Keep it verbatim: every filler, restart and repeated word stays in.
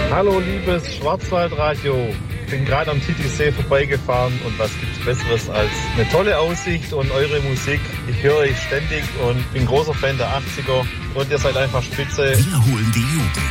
Hallo liebes Schwarzwaldradio, ich bin gerade am Titisee vorbeigefahren und was gibt's Besseres als eine tolle Aussicht und eure Musik. Ich höre euch ständig und bin großer Fan der achtziger und ihr seid einfach spitze. Wir holen die Jugend.